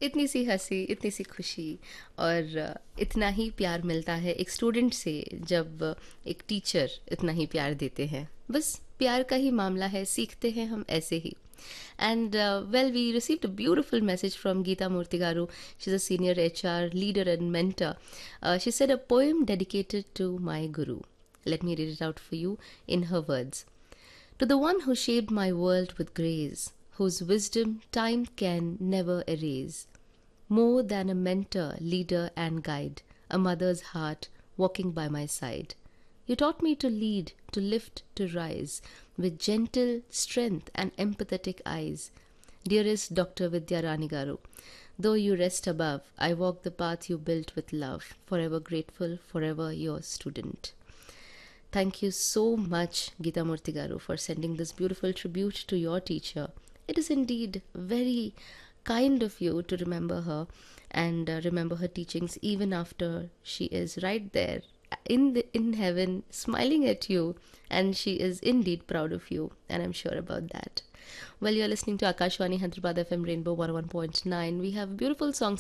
इतनी सी हंसी, इतनी सी खुशी और इतना ही प्यार मिलता है एक स्टूडेंट से जब एक टीचर इतना ही प्यार देते हैं। बस प्यार का ही मामला है, सीखते हैं हम ऐसे ही। And well, we received a beautiful message from Geeta Murtigaru. She's a senior HR leader and mentor. She said a poem dedicated to my guru. Let me read it out for you in her words. To the one who shaped my world with grace, whose wisdom time can never erase. More than a mentor, leader, and guide, a mother's heart walking by my side. You taught me to lead, to lift, to rise, with gentle strength and empathetic eyes. Dearest Dr. Vidya Rani Garu, though you rest above, I walk the path you built with love, forever grateful, forever your student. Thank you so much, Geeta Murthy Garu, for sending this beautiful tribute to your teacher. It is indeed very kind of you to remember her and remember her teachings even after she is right there in heaven smiling at you, and she is indeed proud of you, and I'm sure about that. Well, you're listening to Akashwani Hyderabad FM Rainbow 101.9. We have beautiful songs